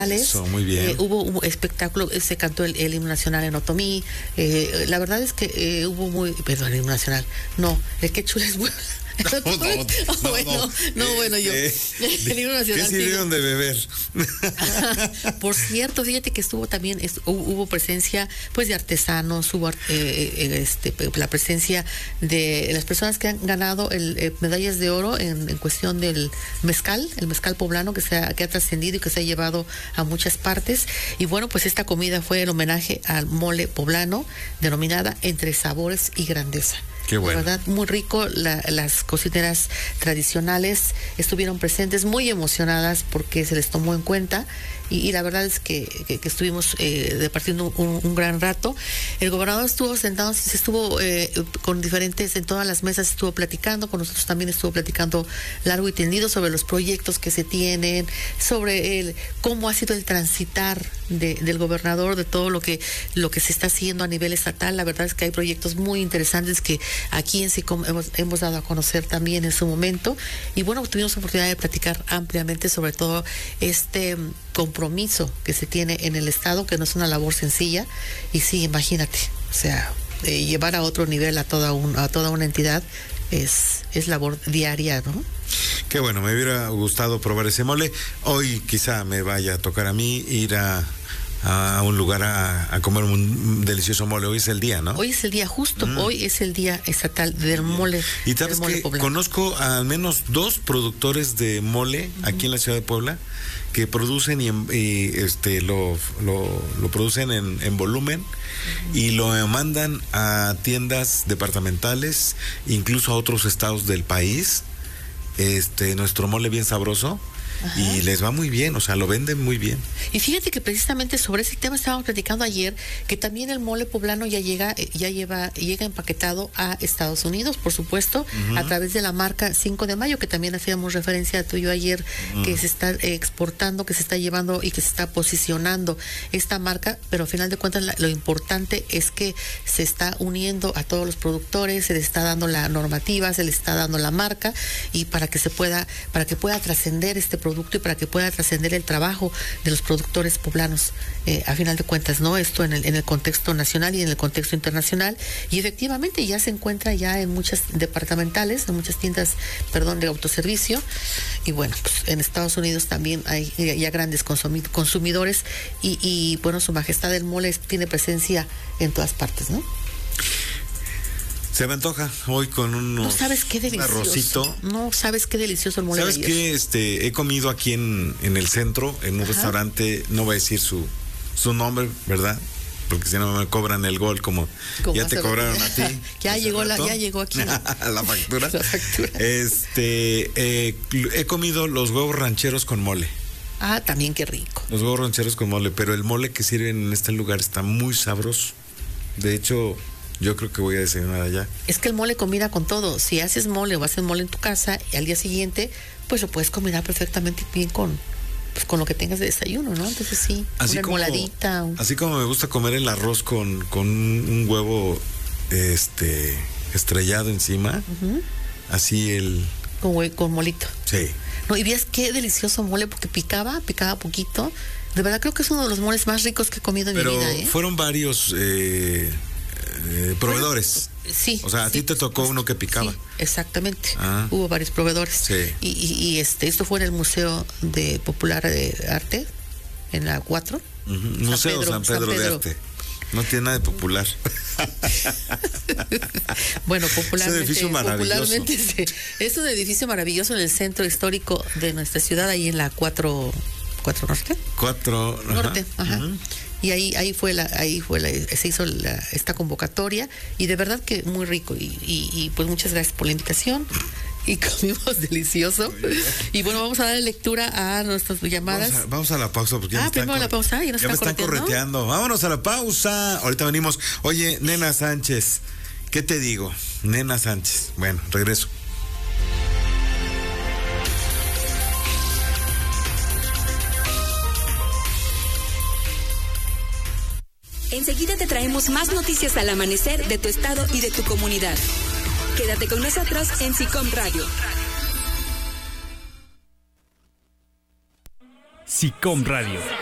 Eso, muy bien. Hubo espectáculo, se cantó el himno nacional en otomí. La verdad es que perdón, el himno nacional. No, el que chula es bueno. Bueno, yo. El himno nacional. ¿Qué sirvieron de beber? Por cierto, fíjate que estuvo también, hubo presencia pues de artesanos, hubo la presencia de las personas que han ganado medallas de oro en cuestión del mezcal, el mezcal poblano que ha trascendido y que se ha llevado a muchas partes. Y bueno, pues esta comida fue el homenaje al mole poblano, denominada Entre Sabores y Grandeza. Qué bueno. La verdad, muy rico. Las cocineras tradicionales estuvieron presentes, muy emocionadas porque se les tomó en cuenta. Y la verdad es que estuvimos departiendo un gran rato. El gobernador estuvo sentado, se estuvo con diferentes, en todas las mesas estuvo platicando, con nosotros también estuvo platicando largo y tendido sobre los proyectos que se tienen, sobre cómo ha sido el transitar del gobernador, de todo lo que se está haciendo a nivel estatal. La verdad es que hay proyectos muy interesantes que aquí en SICOM hemos dado a conocer también en su momento. Y bueno, tuvimos oportunidad de platicar ampliamente sobre todo este compromiso que se tiene en el Estado, que no es una labor sencilla. Y sí, imagínate, o sea, llevar a otro nivel a toda una entidad es labor diaria, ¿no? Qué bueno, me hubiera gustado probar ese mole. Hoy quizá me vaya a tocar a mí ir a un lugar a comer un delicioso mole. Hoy es el día, ¿no? Hoy es el día, justo. Hoy es el día estatal del mole. Y sabes que conozco al menos 2 productores de mole aquí en la ciudad de Puebla que producen lo producen en volumen y lo mandan a tiendas departamentales, incluso a otros estados del país. Nuestro mole bien sabroso. Ajá. Y les va muy bien, o sea, lo venden muy bien. Y fíjate que precisamente sobre ese tema estábamos platicando ayer, que también el mole poblano ya llega empaquetado a Estados Unidos, por supuesto, a través de la marca 5 de Mayo, que también hacíamos referencia tú y yo ayer, que se está exportando, que se está llevando y que se está posicionando esta marca, pero al final de cuentas lo importante es que se está uniendo a todos los productores, se les está dando la normativa, se les está dando la marca, y para que pueda trascender este producto y para que pueda trascender el trabajo de los productores poblanos, a final de cuentas, ¿no? Esto en el contexto nacional y en el contexto internacional. Y efectivamente ya se encuentra ya en muchas departamentales, en muchas tiendas, de autoservicio. Y bueno, pues en Estados Unidos también hay ya grandes consumidores y bueno, Su Majestad el mole tiene presencia en todas partes, ¿no? Se me antoja hoy con no sabes qué delicioso, arrocito. No sabes qué delicioso el mole. ¿Sabes qué? He comido aquí en el centro, en un restaurante, no voy a decir su nombre, ¿verdad? Porque si no me cobran el gol como ya te cobraron a ti. ya llegó aquí la factura. La factura. He comido los huevos rancheros con mole. Ah, también qué rico. Los huevos rancheros con mole, pero el mole que sirven en este lugar está muy sabroso. De hecho, yo creo que voy a desayunar allá. Es que el mole combina con todo. Si haces mole o haces mole en tu casa y al día siguiente, pues lo puedes combinar perfectamente bien con lo que tengas de desayuno, ¿no? Entonces sí, así una moladita. Así como me gusta comer el arroz con un huevo estrellado encima, así con molito. Sí. No, y veas qué delicioso mole, porque picaba poquito. De verdad creo que es uno de los moles más ricos que he comido en mi vida, Pero fueron varios proveedores. Sí. O sea, a ti te tocó uno que picaba. Sí, exactamente. Hubo varios proveedores. Sí. Y esto fue en el Museo Popular de Arte, en la 4. Museo San Pedro de Arte. No tiene nada de popular. Bueno, popularmente. Es un edificio maravilloso. Popularmente es un edificio maravilloso en el centro histórico de nuestra ciudad, ahí en la 4 Norte. 4 Norte, ajá. Y ahí se hizo esta convocatoria, y de verdad que muy rico, y pues muchas gracias por la invitación, y comimos delicioso. Y bueno, vamos a dar lectura a nuestras llamadas. Vamos a la pausa porque primero la pausa, ya me están correteando. Vámonos a la pausa, ahorita venimos. Oye, Nena Sánchez, ¿qué te digo? Nena Sánchez, bueno, regreso. Enseguida te traemos más noticias al amanecer de tu estado y de tu comunidad. Quédate con nosotros en SICOM Radio. SICOM Radio.